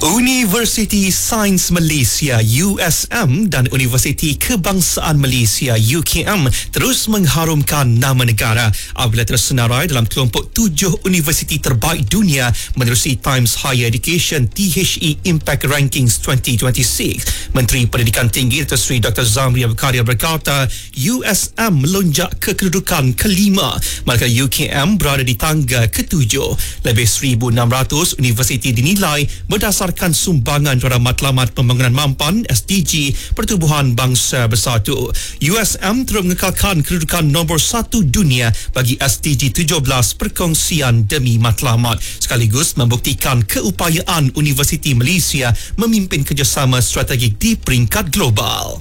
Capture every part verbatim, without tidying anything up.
Universiti Sains Malaysia U S M dan Universiti Kebangsaan Malaysia U K M terus mengharumkan nama negara apabila tersenarai dalam kelompok tujuh universiti terbaik dunia menerusi Times Higher Education T H E Impact Rankings twenty twenty-six. Menteri Pendidikan Tinggi Datuk Seri Doktor Zamri Abdul Kadir berkata U S M melonjak ke kedudukan kelima, manakala U K M berada di tangga ketujuh. Lebih seribu enam ratus universiti dinilai berdasarkan sumbangan Jawatan Matlamat Pembangunan Mampan S D G Pertubuhan Bangsa Bersatu. U S M terus mengekalkan kedudukan nombor satu dunia bagi S D G tujuh belas perkongsian demi matlamat, sekaligus membuktikan keupayaan Universiti Malaysia memimpin kerjasama strategik di peringkat global.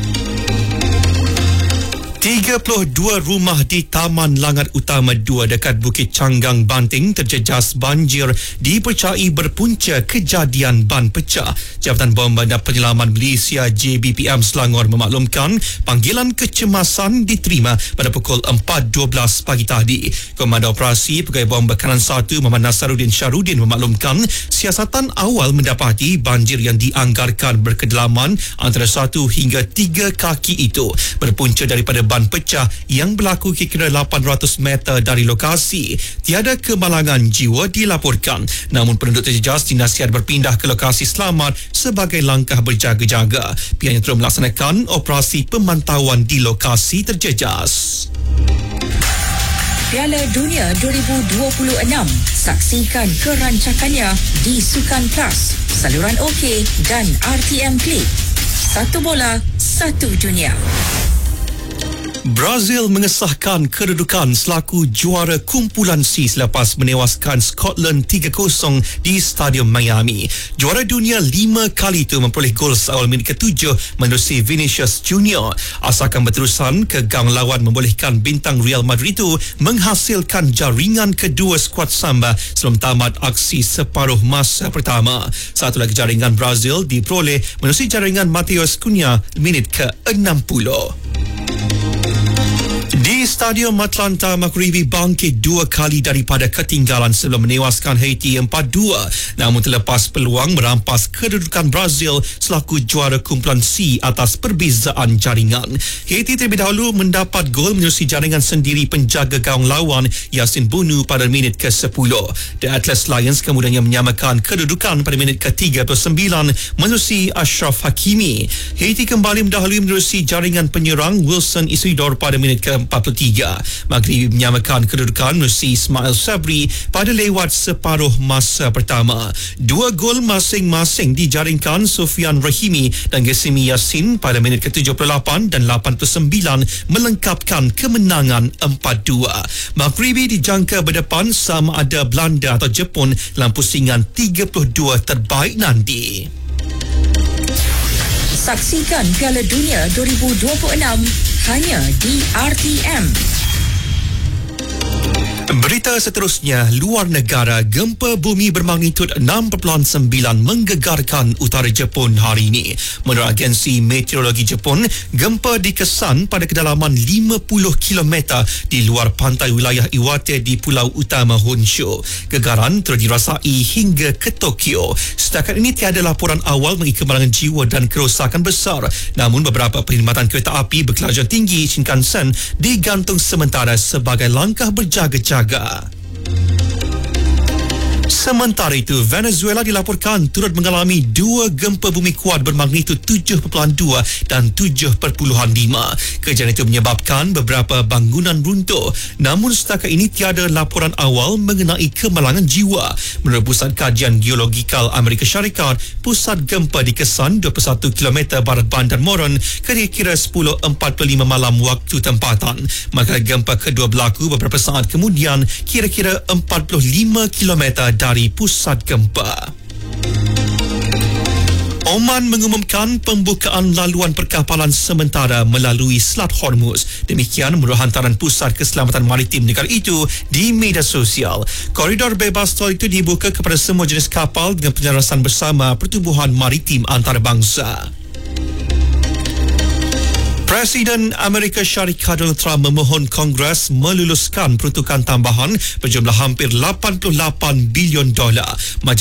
tiga puluh dua rumah di Taman Langat Utama dua dekat Bukit Canggang, Banting terjejas banjir dipercayai berpunca kejadian ban pecah. Jabatan Bomba dan Penyelaman Malaysia J B P M Selangor memaklumkan panggilan kecemasan diterima pada pukul empat dua belas pagi tadi. Komandan Operasi Pegawai Bomba Kanan satu Muhammad Nasaruddin Syarudin memaklumkan siasatan awal mendapati banjir yang dianggarkan berkedalaman antara satu hingga tiga kaki itu berpunca daripada ban pecah yang berlaku kira-kira lapan ratus meter dari lokasi. Tiada kemalangan jiwa dilaporkan, namun penduduk terjejas dinasihat berpindah ke lokasi selamat sebagai langkah berjaga-jaga. Pihaknya terus melaksanakan operasi pemantauan di lokasi terjejas. Piala Dunia dua ribu dua puluh enam. Saksikan kerancakannya di Sukan Plus, saluran OK dan R T M Click. Satu bola, satu dunia. Brazil mengesahkan kedudukan selaku juara kumpulan C selepas menewaskan Scotland tiga kosong di Stadium Miami. Juara dunia lima kali itu memperoleh gol seawal minit ketujuh menerusi Vinicius Junior. Asakan berterusan ke gawang lawan membolehkan bintang Real Madrid itu menghasilkan jaringan kedua skuad Samba sebelum tamat aksi separuh masa pertama. Satu lagi jaringan Brazil diperoleh menerusi jaringan Mateus Cunha minit ke enam puluh. Di Stadium Atlanta, Maccabi bangkit dua kali daripada ketinggalan sebelum menewaskan Haiti empat dua, namun terlepas peluang merampas kedudukan Brazil selaku juara kumpulan C atas perbezaan jaringan. Haiti terlebih dahulu mendapat gol menerusi jaringan sendiri penjaga gawang lawan Yasin Bunu pada minit ke sepuluh. The Atlas Lions kemudiannya menyamakan kedudukan pada minit ke tiga puluh sembilan menerusi Ashraf Hakimi. Haiti kembali mendahului menerusi jaringan penyerang Wilson Isidore pada minit ke empat puluh tiga. Maghrib menyamakan kedudukan menerusi Ismail Sabri pada lewat separuh masa pertama. Dua gol masing-masing dijaringkan Sofian Rahimi dan Gesimi Yassin pada minit ke tujuh puluh lapan dan lapan puluh sembilan melengkapkan kemenangan empat dua. Maghribi dijangka berdepan sama ada Belanda atau Jepun dalam pusingan tiga puluh dua terbaik nanti. Saksikan Piala Dunia dua ribu dua puluh enam hanya di R T M. Berita seterusnya, luar negara, gempa bumi bermagnitud enam perpuluhan sembilan menggegarkan utara Jepun hari ini. Menurut agensi meteorologi Jepun, gempa dikesan pada kedalaman lima puluh kilometer di luar pantai wilayah Iwate di Pulau Utama Honshu. Gegaran terus dirasai hingga ke Tokyo. Setakat ini tiada laporan awal mengenai kemalangan jiwa dan kerosakan besar. Namun beberapa perkhidmatan kereta api berkelajuan tinggi Shinkansen digantung sementara sebagai langkah berjaga-jaga. Sementara itu, Venezuela dilaporkan turut mengalami dua gempa bumi kuat bermagnitud tujuh perpuluhan dua dan tujuh perpuluhan lima. Kejadian itu menyebabkan beberapa bangunan runtuh. Namun setakat ini tiada laporan awal mengenai kemalangan jiwa. Menurut Pusat Kajian Geologikal Amerika Syarikat, pusat gempa dikesan dua puluh satu kilometer barat Bandar Moron kira-kira sepuluh empat puluh lima malam waktu tempatan. Maka gempa kedua berlaku beberapa saat kemudian kira-kira empat puluh lima kilometer dari pusat gempa. Oman mengumumkan pembukaan laluan perkapalan sementara melalui Selat Hormuz. Demikian menurut hantaran Pusat Keselamatan Maritim negara itu di media sosial. Koridor bebas tol itu dibuka kepada semua jenis kapal dengan penyelarasan bersama Pertubuhan Maritim Antarabangsa. Presiden Amerika Syarikat Donald Trump memohon Kongres meluluskan peruntukan tambahan berjumlah hampir lapan puluh lapan bilion dolar.